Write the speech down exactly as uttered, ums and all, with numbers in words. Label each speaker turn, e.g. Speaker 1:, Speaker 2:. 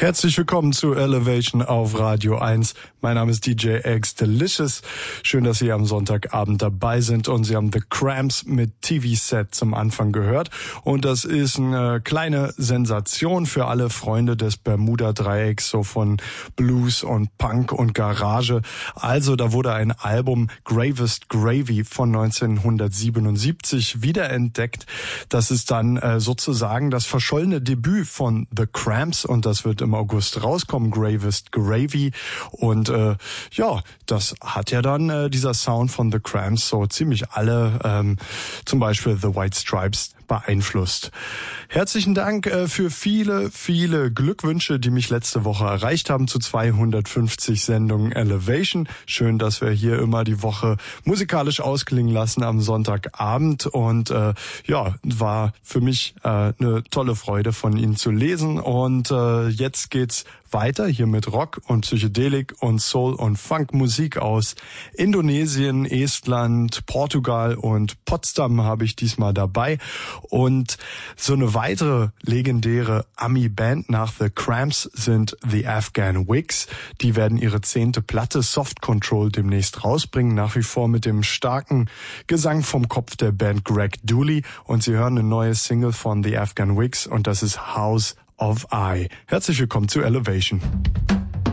Speaker 1: Herzlich willkommen zu Elevation auf Radio eins. Mein Name ist D J X Delicious. Schön, dass Sie am Sonntagabend dabei sind und Sie haben The Cramps mit T V-Set zum Anfang gehört. Und das ist eine kleine Sensation für alle Freunde des Bermuda-Dreiecks, so von Blues und Punk und Garage. Also da wurde ein Album Gravest Gravy von neunzehnhundertsiebenundsiebzig wiederentdeckt. Das ist dann äh, sozusagen das verschollene Debüt von The Cramps und das wird im August rauskommen, Gravest Gravy. Und äh, ja, das hat ja dann äh, dieser Sound von The Cramps so ziemlich alle, ähm, zum Beispiel The White Stripes, beeinflusst. Herzlichen Dank äh, für viele, viele Glückwünsche, die mich letzte Woche erreicht haben zu zweihundertfünfzig Sendungen Elevation. Schön, dass wir hier immer die Woche musikalisch ausklingen lassen am Sonntagabend und äh, ja, war für mich äh, eine tolle Freude von Ihnen zu lesen und äh, jetzt geht's weiter hier mit Rock und Psychedelik und Soul und Funk Musik aus Indonesien, Estland, Portugal und Potsdam habe ich diesmal dabei. Und so eine weitere legendäre Ami-Band nach The Cramps sind The Afghan Wigs. Die werden ihre zehnte Platte Soft Control demnächst rausbringen, nach wie vor mit dem starken Gesang vom Kopf der Band Greg Dooley. Und Sie hören eine neue Single von The Afghan Wigs und das ist House of I. Herzlich willkommen zu Elevation.